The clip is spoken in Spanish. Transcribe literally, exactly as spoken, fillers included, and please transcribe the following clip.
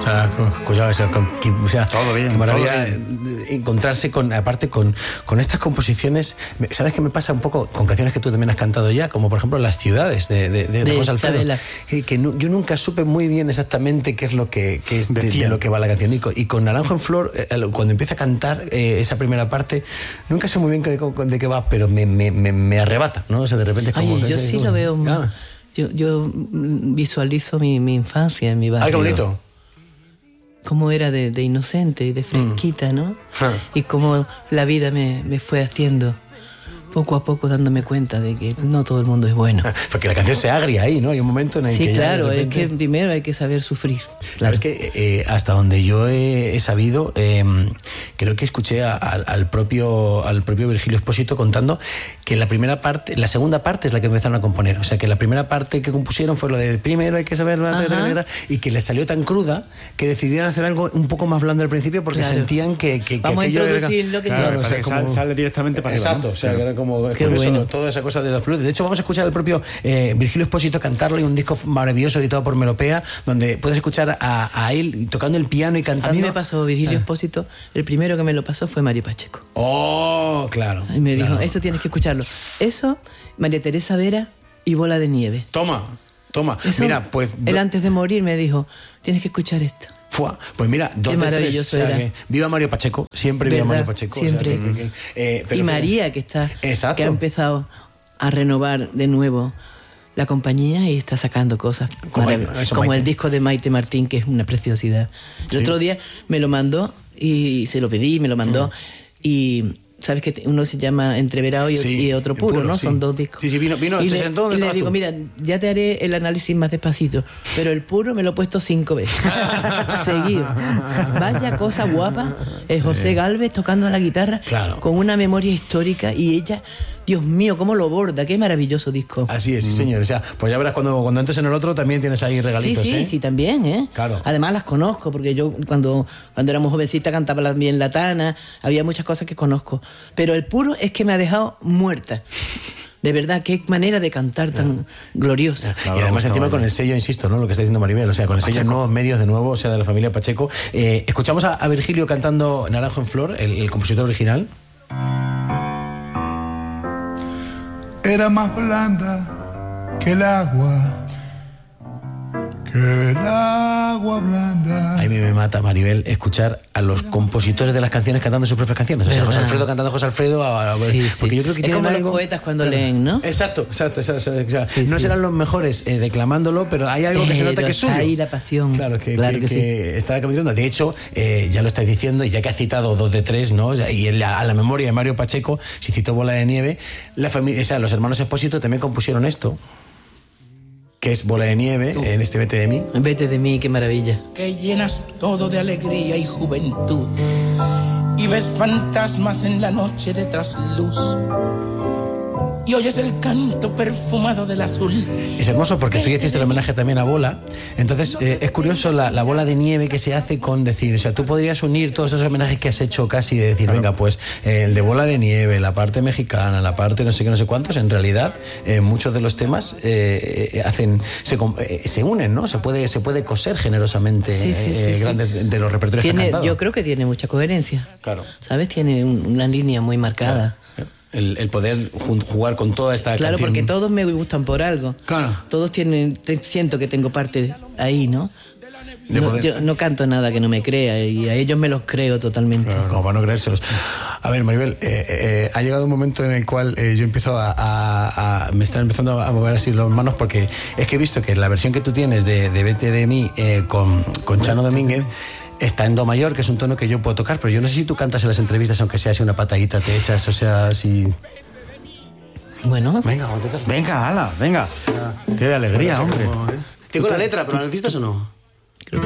O sea, cuidado, o sea, con, o sea todo bien, qué maravilla todo bien. encontrarse con, aparte con, con estas composiciones. ¿Sabes qué me pasa un poco con canciones que tú también has cantado ya? Como por ejemplo Las ciudades de, de, de, de José Alfredo. Que, que no, yo nunca supe muy bien exactamente qué es lo que, que es de, de lo que va la canción. Y con, y con Naranjo en Flor, eh, cuando empieza a cantar eh, esa primera parte, nunca sé muy bien de, de qué va, pero me, me, me, me arrebata, ¿no? O sea, de repente es como... Ay, yo sí lo veo... Ah. Yo, yo visualizo mi, mi infancia en mi barrio. ¡Ay, qué bonito! Cómo era de, de inocente y de fresquita, mm. ¿no? Ah. Y cómo la vida me, me fue haciendo, poco a poco dándome cuenta de que no todo el mundo es bueno. Porque la canción se agria ahí, ¿no? Hay un momento en el sí, que... Sí, claro, repente... es que primero hay que saber sufrir. Claro, es que eh, hasta donde yo he, he sabido, eh, creo que escuché a, a, al, propio, al propio Virgilio Espósito contando que la primera parte, la segunda parte es la que empezaron a componer. O sea, que la primera parte que compusieron fue lo de primero hay que saber... Y que les salió tan cruda que decidieron hacer algo un poco más blando al principio porque claro. sentían que... que, que Vamos a introducir lo que... Claro, claro, o sea, como... sale directamente para Exacto, arriba, ¿no? o sea, sí. que era como... Qué bueno. Eso, toda esa cosa de los pluses. De hecho, vamos a escuchar al propio eh, Virgilio Espósito cantarlo y un disco maravilloso editado por Melopea, donde puedes escuchar a, a él tocando el piano y cantando. A mí me pasó Virgilio Espósito, el primero que me lo pasó fue Mario Pacheco. ¡Oh, claro! Y me claro. dijo, esto tienes que escucharlo. Eso, María Teresa Vera y Bola de Nieve. Toma, toma. Eso, mira, pues... Él antes de morir me dijo, tienes que escuchar esto. Fua. Pues mira, dos Qué de maravilloso tres, o sea, era. Que viva Mario Pacheco, siempre viva Mario Pacheco. Siempre. O sea, que, que, eh, pero y María, que está, Exacto. que ha empezado a renovar de nuevo la compañía y está sacando cosas como, Maite, como Maite. El disco de Maite Martín, que es una preciosidad. El ¿Sí? otro día me lo mandó y se lo pedí, me lo mandó mm. y... Sabes que uno se llama Entreverado y, sí, y otro puro, puro, ¿no? Sí. Son dos discos. Sí, sí, vino, vino y se le, sentó, y le digo, tú? mira, ya te haré el análisis más despacito, pero el puro me lo he puesto cinco veces. Seguido. Vaya cosa guapa, es José Gálvez tocando la guitarra claro. con una memoria histórica y ella... Dios mío, cómo lo borda, qué maravilloso disco. Así es, sí, señor. O sea, pues ya verás, cuando, cuando entres en el otro también tienes ahí regalitos, Sí, sí, ¿eh? sí, también, ¿eh? Claro. Además las conozco, porque yo cuando, cuando éramos jovencita cantaba bien la tana, había muchas cosas que conozco. Pero el puro es que me ha dejado muerta. De verdad, qué manera de cantar tan gloriosa. Claro, y además encima con el sello, insisto, ¿no? Lo que está diciendo Maribel, o sea, con el sello Nuevos Medios de nuevo, o sea, de la familia Pacheco. Eh, escuchamos a, a Virgilio cantando Naranjo en Flor, el, el compositor original. Era más blanda que el agua, que el agua blanda. A mí me mata, Maribel, escuchar a los compositores de las canciones cantando sus propias canciones. O sea, José Alfredo cantando a José Alfredo. A, a, sí, porque sí. yo creo que es tienen como algo... los poetas cuando claro. leen, ¿no? Exacto, exacto. exacto, exacto. O sea, sí, no sí. serán los mejores eh, declamándolo, pero hay algo que pero se nota que es suyo. Ahí la pasión. Claro, que, claro que, que, que sí. estaba capitulando. De hecho, eh, ya lo estáis diciendo, y ya que ha citado dos de tres, ¿no? Y en la, a la memoria de Mario Pacheco, si citó Bola de Nieve, la familia, o sea, los hermanos Espósito también compusieron esto, que es Bola de Nieve, en este Vete de mí. Vete de mí, qué maravilla. Que llenas todo de alegría y juventud y ves fantasmas en la noche de trasluz y oyes el canto perfumado del azul. Es hermoso porque tú ya hiciste el homenaje también a Bola. Entonces eh, es curioso la, la bola de nieve que se hace con decir, o sea, tú podrías unir todos esos homenajes que has hecho casi de decir, claro. venga, pues eh, el de Bola de Nieve, la parte mexicana, la parte no sé qué, no sé cuántos, en realidad eh, muchos de los temas eh, hacen se, eh, se unen, ¿no? Se puede, se puede coser generosamente sí, sí, eh, sí, grandes sí. de los repertorios tiene, que han cantado. Yo creo que tiene mucha coherencia. Claro. ¿Sabes? Tiene un, una línea muy marcada. Claro. El, el poder jugar con toda esta claro, canción. Porque todos me gustan por algo. Claro. Todos tienen, te, siento que tengo parte ahí, ¿no? No, yo no canto nada que no me crea y a ellos me los creo totalmente. Claro, como para no creérselos. A ver, Maribel, eh, eh, ha llegado un momento en el cual eh, yo empiezo a, a, a... me están empezando a mover así las manos porque es que he visto que la versión que tú tienes de, de Vete de mí eh, con, con Chano Domínguez está en do mayor, que es un tono que yo puedo tocar, pero yo no sé si tú cantas en las entrevistas, aunque sea así una patadita, te echas, o sea, si... Bueno. Venga, vamos a intentar. Venga, ala, venga. Qué alegría, hombre. Tengo la letra, pero ¿la necesitas o no?